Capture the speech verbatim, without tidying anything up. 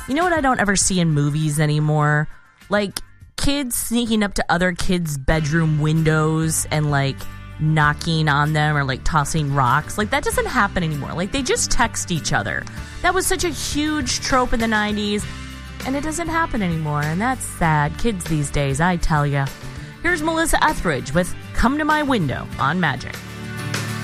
You know what I don't ever see in movies anymore? Like, kids sneaking up to other kids' bedroom windows and, like, knocking on them or, like, tossing rocks. Like, that doesn't happen anymore. Like, they just text each other. That was such a huge trope in the nineties, and it doesn't happen anymore, and that's sad. Kids these days, I tell ya. Here's Melissa Etheridge with Come to My Window on Magic.